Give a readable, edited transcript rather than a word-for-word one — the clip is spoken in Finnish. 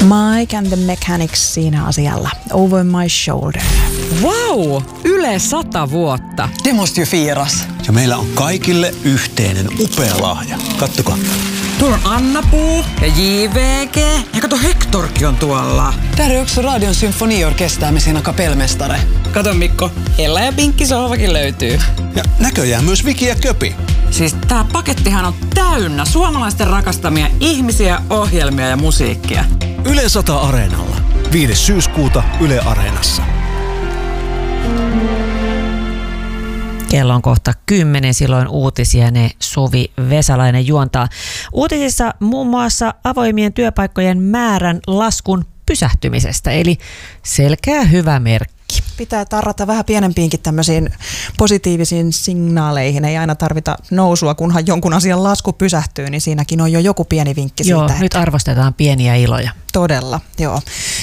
Mike and the Mechanics siinä asialla. Over my shoulder. Wow! Yle 100 vuotta. Det måste ju firas. Ja meillä on kaikille yhteinen upea lahja. Kattokaa. Tuolla on Anna-Puu ja JVG. Ja kato, Hektorkin on tuolla. Där är också Radion symfoniorkester med sina kapellmästare. Kato Mikko, Ella ja Pinkki sohvakin löytyy. Ja näköjään myös Viki ja Köpi. Siis tää pakettihan on täynnä suomalaisten rakastamia ihmisiä, ohjelmia ja musiikkia. Yle 100 Areenalla. 5. syyskuuta Yle Areenassa. Kello on kohta 10, silloin uutisia ne Suvi Vesalainen juontaa. Uutisissa muun muassa avoimien työpaikkojen määrän laskun pysähtymisestä, eli selkeä hyvä merkki. Pitää tarrata vähän pienempiinkin tämmöisiin positiivisiin signaaleihin. Ei aina tarvita nousua, kunhan jonkun asian lasku pysähtyy, niin siinäkin on jo joku pieni vinkki siitä. Joo, nyt arvostetaan pieniä iloja. Todella, joo.